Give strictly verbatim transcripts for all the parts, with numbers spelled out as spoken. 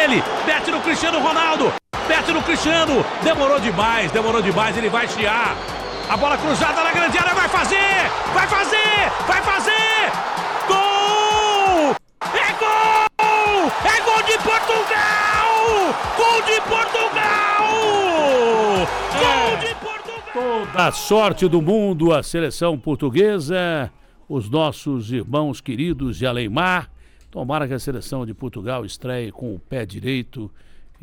ele, mete no Cristiano Ronaldo, mete no Cristiano, demorou demais, demorou demais, ele vai chiar. A bola cruzada na grande área, vai fazer, vai fazer, vai fazer, gol! É gol! É gol de Portugal! Gol de Portugal! Gol de Portugal! Toda a sorte do mundo, a seleção portuguesa, os nossos irmãos queridos de além-mar. Tomara que a seleção de Portugal estreie com o pé direito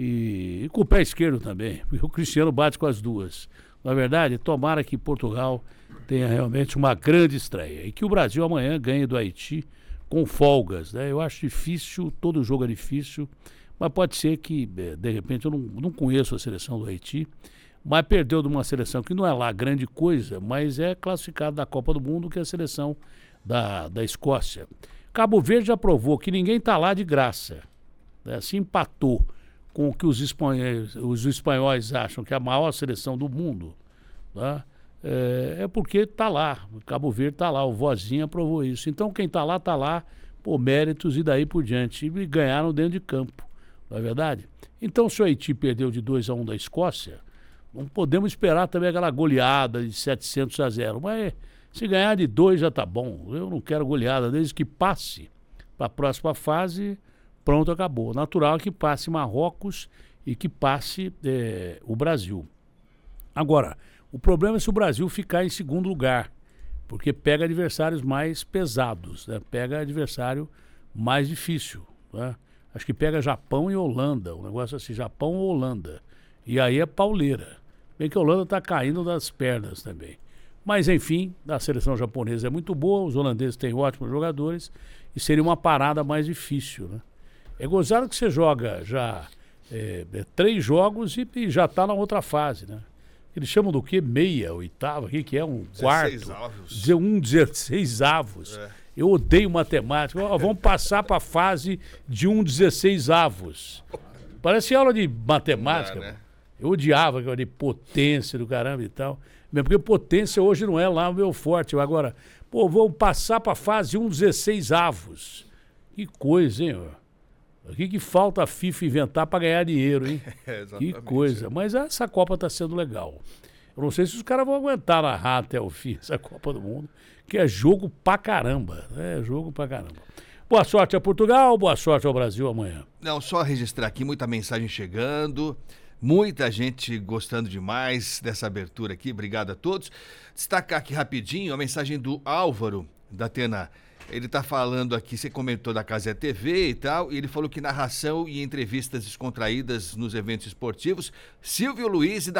e, e com o pé esquerdo também, porque o Cristiano bate com as duas. Na verdade, tomara que Portugal tenha realmente uma grande estreia e que o Brasil amanhã ganhe do Haiti com folgas, né? Eu acho difícil, todo jogo é difícil, mas pode ser que, de repente, eu não, não conheço a seleção do Haiti, mas perdeu de uma seleção que não é lá grande coisa, mas é classificada da Copa do Mundo, que é a seleção da, da Escócia. Cabo Verde já provou que ninguém está lá de graça, né? Se empatou com o que os espanhóis, os espanhóis acham que é a maior seleção do mundo, né? É, é porque está lá, o Cabo Verde está lá, o Vozinha provou isso. Então quem está lá, está lá por méritos e daí por diante. E ganharam dentro de campo, não é verdade? Então se o Haiti perdeu de dois a um da Escócia, não podemos esperar também aquela goleada de setecentos a zero. Mas se ganhar de dois já está bom. Eu não quero goleada, desde que passe para a próxima fase, pronto, acabou. Natural que passe Marrocos e que passe é, o Brasil. Agora, o problema é se o Brasil ficar em segundo lugar, porque pega adversários mais pesados, né? Pega adversário mais difícil, né? Acho que pega Japão e Holanda, um negócio assim, Japão ou Holanda. E aí é pauleira. Bem que a Holanda está caindo das pernas também. Mas, enfim, a seleção japonesa é muito boa, os holandeses têm ótimos jogadores e seria uma parada mais difícil, né? É gozado que você joga já é, é, três jogos e, e já está na outra fase, né? Eles chamam do quê? Meia, oitava, o que, que é? Um quarto? Avos. Um dezesseis avos. É. Eu odeio matemática. Ó, vamos passar para a fase de um dezesseis avos. Parece aula de matemática. Dá, né? Eu odiava aquela de potência do caramba e tal. Mesmo porque potência hoje não é lá o meu forte. Agora, pô, vamos passar para a fase de um dezesseis avos. Que coisa, hein, ó? O que, que falta a FIFA inventar para ganhar dinheiro, hein? É, que coisa. Mas essa Copa está sendo legal. Eu não sei se os caras vão aguentar narrar até o fim essa Copa do Mundo, que é jogo pra caramba. É jogo pra caramba. Boa sorte a Portugal, boa sorte ao Brasil amanhã. Não, só registrar aqui, muita mensagem chegando, muita gente gostando demais dessa abertura aqui. Obrigado a todos. Destacar aqui rapidinho a mensagem do Álvaro, da Atena. Ele está falando aqui, você comentou da Cazé T V e tal, e ele falou que narração e entrevistas descontraídas nos eventos esportivos, Silvio Luiz e da